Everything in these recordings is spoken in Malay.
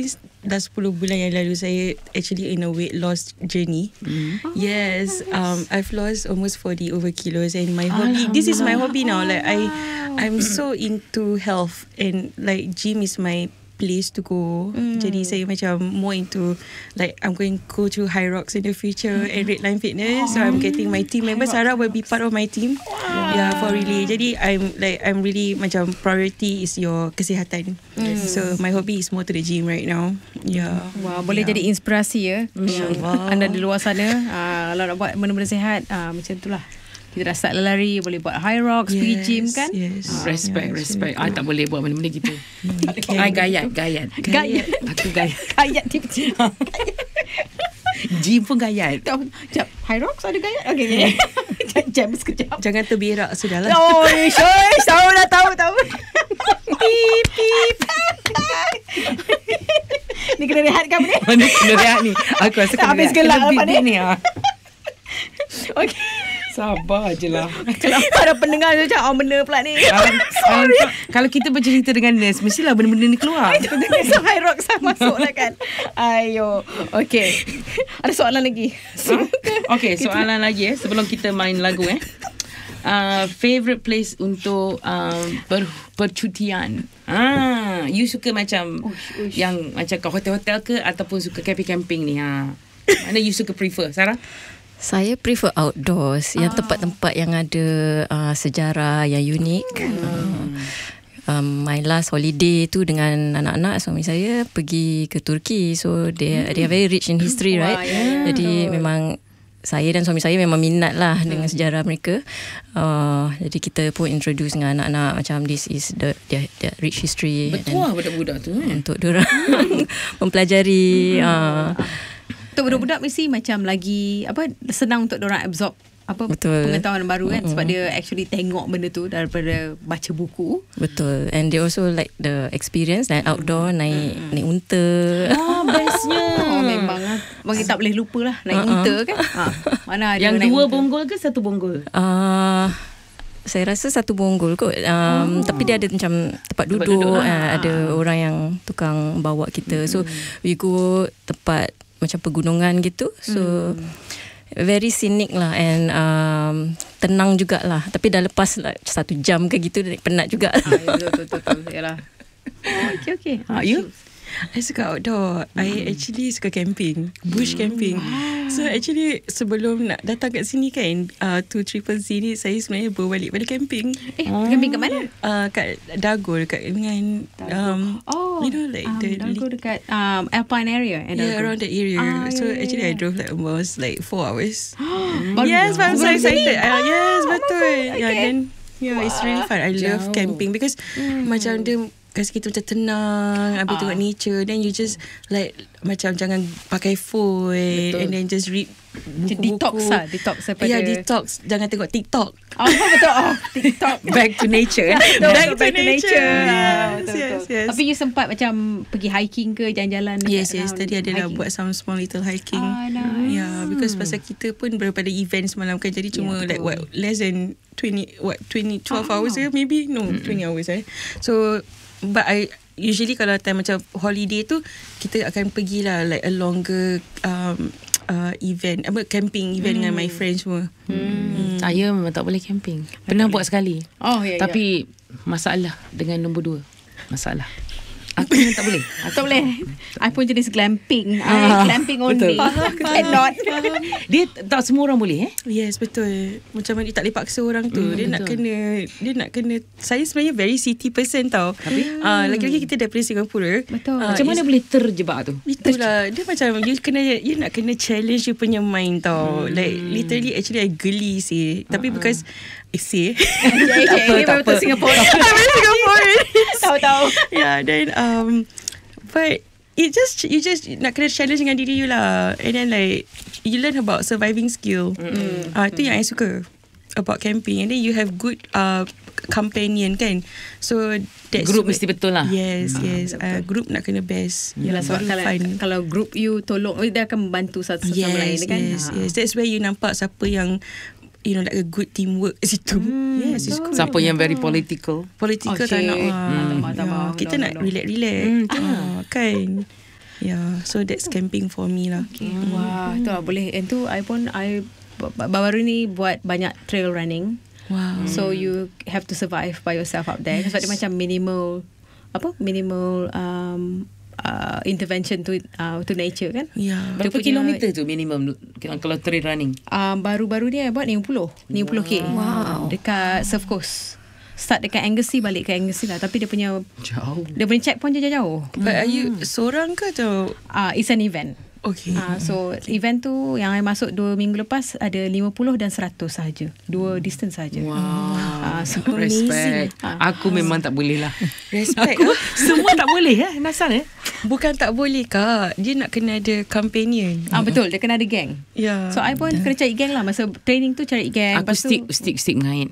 since dah 10 bulan yang lalu saya actually in a weight loss journey. Yes, I've lost almost 40 over kilos, and my hobby, this is my hobby now. Like I'm so into health, and like gym is my place to go. Jadi saya macam more into like I'm going to go to High Rocks in the future and Redline Fitness. So I'm getting my team members. Sarah will be part of my team. Yeah, for relay. Jadi I'm really macam priority is your kesihatan. So my hobby is more to the gym right now. Yeah. Wow, boleh jadi inspirasi ya. InsyaAllah. Anda di luar sana, kalau nak buat benda-benda sihat, macam itulah. Kita dah start lari, boleh buat High Rocks, pergi gym kan. Respect. I tak boleh buat benda-benda gitu. I gayat. Aku gayat tiba-tiba. Gym pun gayat. Sekejap, High Rocks ada gayat? Okay. Jam sekejap. Jangan terberak, sudahlah. Oh, tahu. Pip. Ni kena rehatkan ni. Mana kena rehat ni? Aku rasa kena habis gelak lepas ni. Okay. Sabar je lah. Kenapa ada pendengar tu macam benda pula ni? Kalau kita bercerita dengan nurse, mestilah benda-benda ni keluar. So High Rocks masuk lah kan. Ayo. Okay. Ada soalan lagi? Okay, soalan lagi sebelum kita main lagu favorite place untuk percutian. You suka macam yang macam kat hotel-hotel ke, ataupun suka camping-camping ni? Mana you suka prefer, Sarah? Saya prefer outdoors, yang tempat-tempat yang ada sejarah yang unik. My last holiday tu dengan anak-anak suami saya pergi ke Turki. So they are very rich in history, right? Jadi memang saya dan suami saya memang minat lah dengan sejarah mereka. Jadi kita pun introduce dengan anak-anak macam this is the rich history. Betul lah budak-budak tu untuk diorang mempelajari. Untuk budak-budak mesti macam lagi senang untuk diorang absorb pengetahuan baru kan, sebab dia actually tengok benda tu daripada baca buku. Betul. And they also like the experience naik outdoor, naik unta. Bestnya. Memang lah. Bagi tak boleh lupa lah naik unta kan. Mana ada yang dua bonggol ke satu bonggol? Saya rasa satu bonggol kot. Tapi dia ada macam tempat duduk. Ada orang yang tukang bawa kita. So we go tempat macam pegunungan gitu. So very scenic lah, and tenang jugalah. Tapi dah lepas 1 jam ke gitu, penat juga. Betul. Yalah. Okay. You? I suka outdoor. I actually suka camping, bush camping. So actually sebelum nak datang kat sini kan, 2CCC ni saya sebenarnya berbalik pada camping. Camping kat mana? Kat Dago, dekat dengan you know like Dago dekat Alpine area. Yeah, around that area. So actually I drove like almost like 4 hours. Yes, but I'm so excited. Yes, betul. Okay. Yeah, it's really fun. I love camping because macam dia kasi kita macam tenang, habis tengok nature, then you just like macam jangan pakai phone. Betul. And then just read buku-buku. Detox daripada detox, jangan tengok TikTok. Betul. TikTok. Back to nature. Back to nature. Yes. Tapi you sempat macam pergi hiking ke, jalan-jalan? Yes. Tadi ada dah buat some small little hiking. Nice. Yeah, because pasal kita pun daripada event semalam kan, jadi cuma like less than 12 hours ke maybe? No, 20 hours So but I usually kalau time macam holiday tu, kita akan pergilah like a longer event, camping event dengan my friends semua. Saya memang tak boleh camping. Pernah buat sekali. Tapi masalah dengan nombor 2. Masalah. Aku memang tak boleh. Tak boleh. I pun jenis glamping. Glamping only. Cannot. Dia tak semua orang boleh Yes, betul. Macam mana tak boleh paksa orang tu. Dia nak kena. Saya sebenarnya very city person tau. Tapi lagi-lagi kita daripada Singapura. Betul. Macam mana boleh terjebak tu? Itulah. Dia macam you nak kena challenge you punya mind tau. Like literally actually I geli sih. Tapi because tak apa. Singapore. Tahu. Yeah, then but you just nak kena challenge dengan diri you lah. And then like you learn about surviving skill. Itu yang I suka about camping. And then you have good companion kan. So that's group mesti betul lah. Yes. Group nak kena best. Yalah, sebab kalau group you tolong, dia akan membantu satu sama lain kan. Yes. That's where you nampak siapa yang like a good teamwork situ. Yes, it's good. Siapa yang very political tak nak. Kita nak relax-relax. Kan. Yeah, so that's camping for me lah. Wah, tu lah boleh. And tu I baru ni buat banyak trail running. Wow. So you have to survive by yourself out there. Sebab dia macam minimal intervention to nature kan. Yeah. Berapa kilometer tu minimum kalau trail running? Baru-baru ni I buat 90k. Wow. Dekat Surf Coast. Start dekat Anglesey, balik ke Anglesey lah. Tapi dia punya Jauh. Dia punya checkpoint je jauh. But are you seorang ke atau? It's an event. Okay. So event tu yang I masuk 2 minggu lepas ada 50 dan 100 sahaja. 2 distance sahaja. Wow. So Respect. Aku memang tak boleh lah. Respect. Semua tak boleh Nasan Bukan tak boleh Kak. Dia nak kena ada companion. betul, dia kena ada gang. Yeah. So I pun kena cari gang lah. Masa training tu cari gang. Aku stick mengait.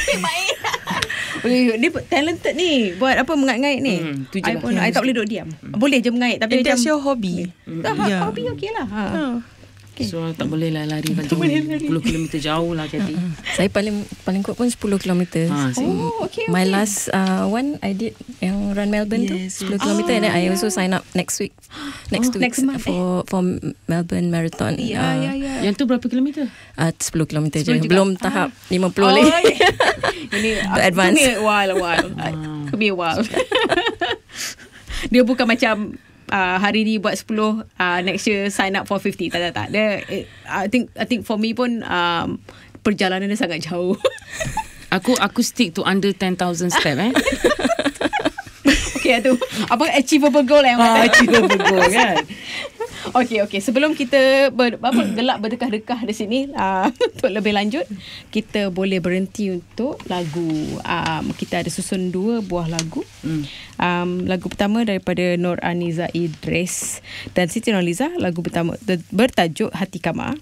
Dia talented ni. Buat apa mengait-ngait ni. Tu je lah. I tak boleh duduk diam. Boleh je mengait. Tapi And that's macam your hobby. hobby okey lah. Okay. So tak boleh lah lari macam 10 km jauh lah hati. Saya paling kuat pun 10 km. Okay. My last one I did yang run Melbourne Yes, tu 10 km and then I also sign up next week. Next 2 weeks month, for Melbourne Marathon. Yang tu berapa kilometer? 10 km je. 10 juga. Belum tahap 50 lagi. Ini advance. Could be a while. Could be a while. Dia bukan macam hari ni buat 10, next year sign up for 50. Tak. Dia, I think for me pun perjalanan dia sangat jauh. Aku stick to under 10,000 step Okay, tu apa achievable goal yang achievable goal kan. Okay. Sebelum kita gelap berdekah-dekah di sini, untuk lebih lanjut, kita boleh berhenti untuk lagu. Kita ada susun 2 buah lagu. Lagu pertama daripada Nur Aniza Idris dan Siti Nurhaliza. Lagu pertama bertajuk Hati Kamar.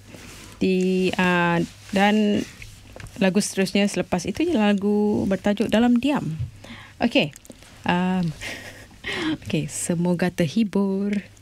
Dan lagu seterusnya selepas itu ialah lagu bertajuk Dalam Diam. Okay. Semoga terhibur.